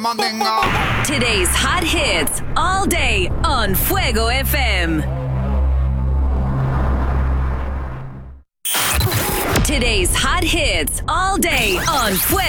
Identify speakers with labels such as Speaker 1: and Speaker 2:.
Speaker 1: Today's hot hits all day on Fuego FM. Today's hot hits all day on Fuego.